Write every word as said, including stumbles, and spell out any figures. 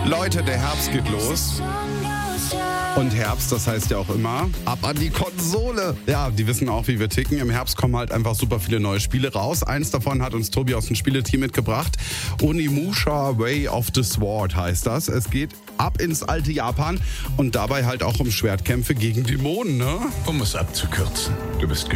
Leute, der Herbst geht los. Und Herbst, das heißt ja auch immer, ab an die Konsole. Ja, die wissen auch, wie wir ticken. Im Herbst kommen halt einfach super viele neue Spiele raus. Eins davon hat uns Tobi aus dem Spieleteam mitgebracht. Onimusha Way of the Sword heißt das. Es geht ab ins alte Japan und dabei halt auch um Schwertkämpfe gegen Dämonen, ne? Um es abzukürzen, du bist